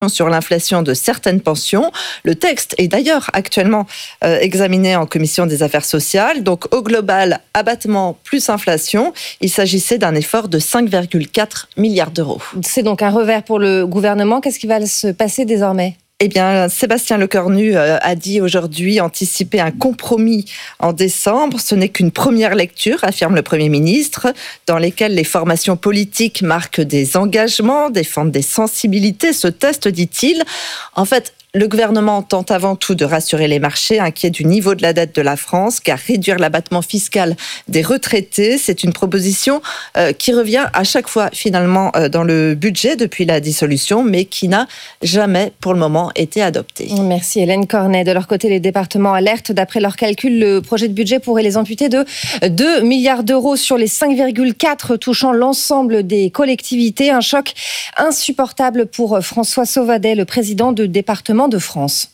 sur l'inflation de certaines pensions. Le texte est d'ailleurs actuellement examiné en commission des affaires sociales. Donc au global, abattement plus inflation, il s'agissait d'un effort de 5,4 milliards d'euros. C'est donc un revers pour le gouvernement. Qu'est-ce qui va se passer désormais ? Eh bien, Sébastien Lecornu a dit aujourd'hui anticiper un compromis en décembre. Ce n'est qu'une première lecture, affirme le Premier ministre, dans lesquelles les formations politiques marquent des engagements, défendent des sensibilités. Ce test, dit-il, en fait, le gouvernement tente avant tout de rassurer les marchés inquiets du niveau de la dette de la France, car réduire l'abattement fiscal des retraités, c'est une proposition qui revient à chaque fois finalement dans le budget depuis la dissolution, mais qui n'a jamais pour le moment été adoptée. Merci Hélène Cornet. De leur côté, les départements alertent. D'après leurs calculs, le projet de budget pourrait les amputer de 2 milliards d'euros sur les 5,4 touchant l'ensemble des collectivités. Un choc insupportable pour François Sauvadet, le président de département de France.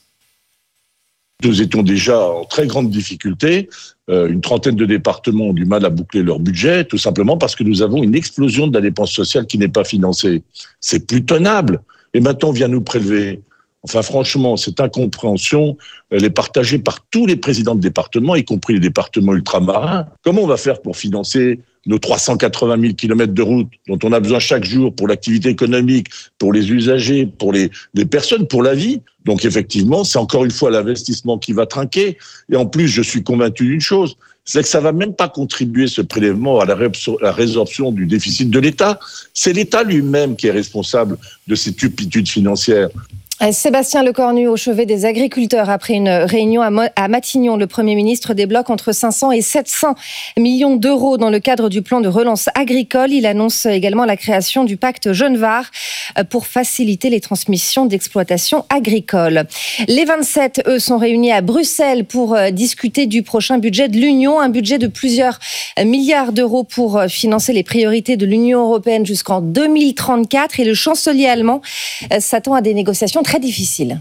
Nous étions déjà en très grande difficulté. Une trentaine de départements ont du mal à boucler leur budget, tout simplement parce que nous avons une explosion de la dépense sociale qui n'est pas financée. C'est plus tenable. Et maintenant, on vient nous prélever. Enfin, franchement, cette incompréhension, elle est partagée par tous les présidents de départements, y compris les départements ultramarins. Comment on va faire pour financer nos 380 000 kilomètres de route dont on a besoin chaque jour pour l'activité économique, pour les usagers, pour les personnes, pour la vie? Donc effectivement, c'est encore une fois l'investissement qui va trinquer. Et en plus, je suis convaincu d'une chose, c'est que ça va même pas contribuer, ce prélèvement, à la résorption du déficit de l'État. C'est l'État lui-même qui est responsable de ces turpitudes financières. Sébastien Lecornu au chevet des agriculteurs. Après une réunion à Matignon, le Premier ministre débloque entre 500 et 700 millions d'euros dans le cadre du plan de relance agricole. Il annonce également la création du pacte Jeune Var pour faciliter les transmissions d'exploitation agricole. Les 27, eux, sont réunis à Bruxelles pour discuter du prochain budget de l'Union, un budget de plusieurs milliards d'euros pour financer les priorités de l'Union européenne jusqu'en 2034. Et le chancelier allemand s'attend à des négociations très difficile.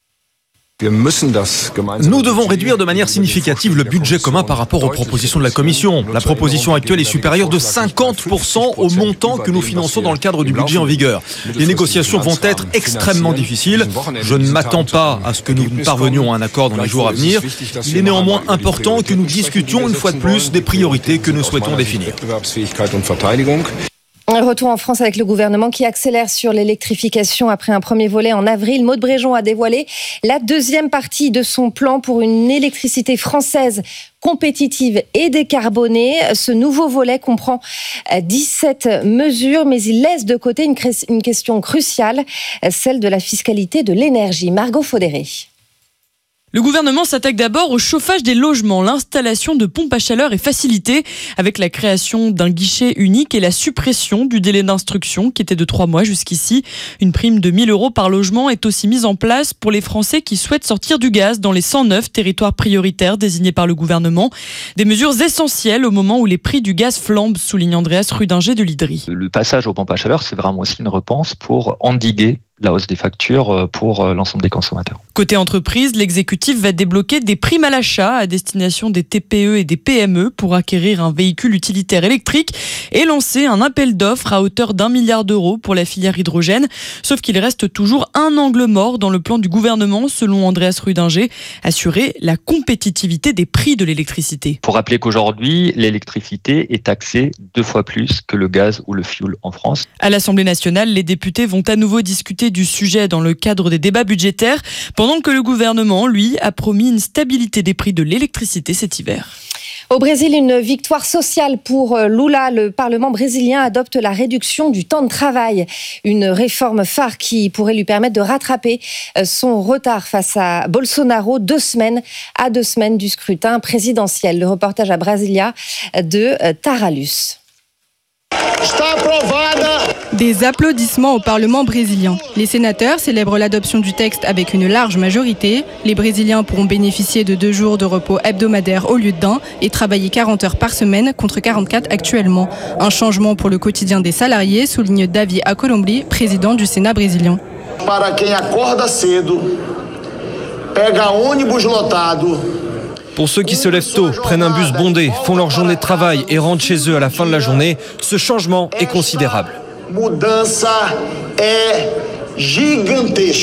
Nous devons réduire de manière significative le budget commun par rapport aux propositions de la Commission. La proposition actuelle est supérieure de 50% au montant que nous finançons dans le cadre du budget en vigueur. Les négociations vont être extrêmement difficiles. Je ne m'attends pas à ce que nous parvenions à un accord dans les jours à venir. Il est néanmoins important que nous discutions une fois de plus des priorités que nous souhaitons définir. Retour en France avec le gouvernement qui accélère sur l'électrification après un premier volet en avril. Maud Bréjon a dévoilé la deuxième partie de son plan pour une électricité française compétitive et décarbonée. Ce nouveau volet comprend 17 mesures, mais il laisse de côté une question cruciale, celle de la fiscalité de l'énergie. Margot Faudéré. Le gouvernement s'attaque d'abord au chauffage des logements. L'installation de pompes à chaleur est facilitée avec la création d'un guichet unique et la suppression du délai d'instruction qui était de 3 mois jusqu'ici. Une prime de 1 000 € par logement est aussi mise en place pour les Français qui souhaitent sortir du gaz dans les 109 territoires prioritaires désignés par le gouvernement. Des mesures essentielles au moment où les prix du gaz flambent, souligne Andreas Rudinger de l'Hydri. Le passage aux pompes à chaleur, c'est vraiment aussi une réponse pour endiguer la hausse des factures pour l'ensemble des consommateurs. Côté entreprise, l'exécutif va débloquer des primes à l'achat à destination des TPE et des PME pour acquérir un véhicule utilitaire électrique et lancer un appel d'offres à hauteur d'1 milliard d'euros pour la filière hydrogène. Sauf qu'il reste toujours un angle mort dans le plan du gouvernement, selon Andreas Rudinger, assurer la compétitivité des prix de l'électricité. Pour rappeler qu'aujourd'hui, l'électricité est taxée 2 fois plus que le gaz ou le fioul en France. À l'Assemblée nationale, les députés vont à nouveau discuter du sujet dans le cadre des débats budgétaires, pendant que le gouvernement, lui, a promis une stabilité des prix de l'électricité cet hiver. Au Brésil, une victoire sociale pour Lula. Le Parlement brésilien adopte la réduction du temps de travail. Une réforme phare qui pourrait lui permettre de rattraper son retard face à Bolsonaro 2 semaines du scrutin présidentiel. Le reportage à Brasilia de Taralus. Des applaudissements au Parlement brésilien. Les sénateurs célèbrent l'adoption du texte avec une large majorité. Les Brésiliens pourront bénéficier de 2 jours de repos hebdomadaires au lieu d'1 et travailler 40 heures par semaine contre 44 actuellement. Un changement pour le quotidien des salariés, souligne Davi Alcolumbre, président du Sénat brésilien. Para quem acorda cedo, pega ônibus lotado. Pour ceux qui se lèvent tôt, prennent un bus bondé, font leur journée de travail et rentrent chez eux à la fin de la journée, ce changement est considérable. Mudança é gigantesco.